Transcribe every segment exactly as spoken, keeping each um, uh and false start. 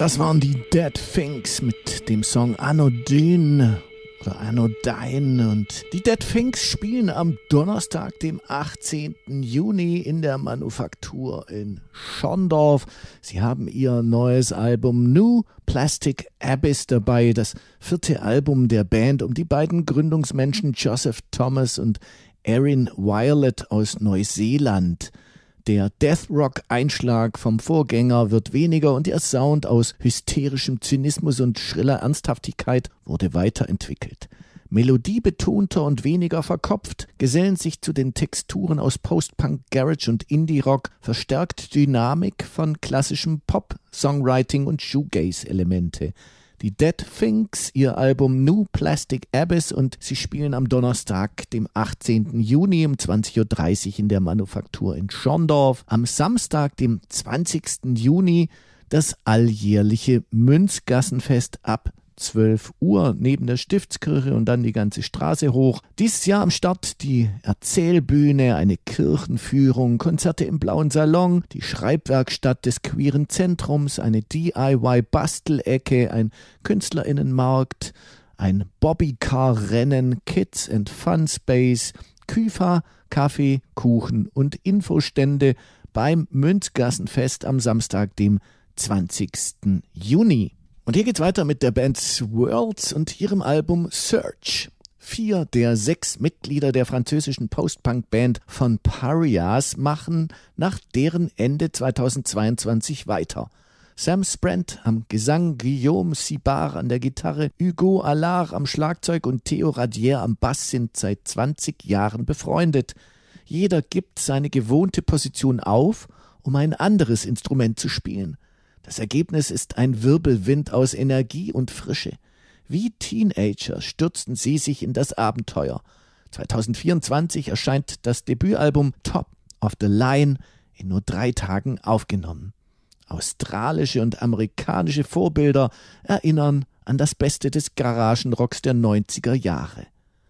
Das waren die Dead Finks mit dem Song Anodyne oder Anodyne. Und die Dead Finks spielen am Donnerstag, dem achtzehnten Juni in der Manufaktur in Schondorf. Sie haben ihr neues Album New Plastic Abyss dabei, das vierte Album der Band um die beiden Gründungsmenschen Joseph Thomas und Erin Violet aus Neuseeland. Der Death-Rock-Einschlag vom Vorgänger wird weniger und ihr Sound aus hysterischem Zynismus und schriller Ernsthaftigkeit wurde weiterentwickelt. Melodiebetonter und weniger verkopft gesellen sich zu den Texturen aus Post-Punk, Garage und Indie-Rock verstärkt Dynamik von klassischem Pop, Songwriting und Shoegaze-Elemente. Die Dead Finks, ihr Album New Plastic Abyss, und sie spielen am Donnerstag, dem achtzehnten Juni um zwanzig Uhr dreißig in der Manufaktur in Schondorf. Am Samstag, dem zwanzigsten Juni, das alljährliche Münzgassenfest ab zwölf Uhr neben der Stiftskirche und dann die ganze Straße hoch. Dieses Jahr am Start die Erzählbühne, eine Kirchenführung, Konzerte im Blauen Salon, die Schreibwerkstatt des Queeren Zentrums, eine D I Y-Bastelecke, ein KünstlerInnenmarkt, ein Bobbycar-Rennen, Kids and Fun Space, Küfer, Kaffee, Kuchen und Infostände beim Münzgassenfest am Samstag, dem zwanzigsten Juni. Und hier geht's weiter mit der Band Swirls und ihrem Album Search. Vier der sechs Mitglieder der französischen Post-Punk-Band von Parias machen nach deren Ende zweitausendzweiundzwanzig weiter. Sam Sprent am Gesang, Guillaume Sibard an der Gitarre, Hugo Allard am Schlagzeug und Theo Radier am Bass sind seit zwanzig Jahren befreundet. Jeder gibt seine gewohnte Position auf, um ein anderes Instrument zu spielen. Das Ergebnis ist ein Wirbelwind aus Energie und Frische. Wie Teenager stürzten sie sich in das Abenteuer. zweitausendvierundzwanzig erscheint das Debütalbum Top of the Line, in nur drei Tagen aufgenommen. Australische und amerikanische Vorbilder erinnern an das Beste des Garagenrocks der neunziger Jahre.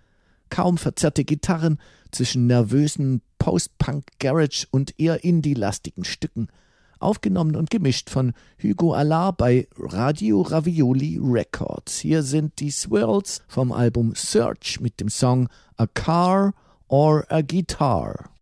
Kaum verzerrte Gitarren zwischen nervösen Post-Punk-Garage und eher indie-lastigen Stücken. Aufgenommen und gemischt von Hugo Allard bei Radio Ravioli Records. Hier sind die Swirls vom Album Search mit dem Song A Car or a Guitar.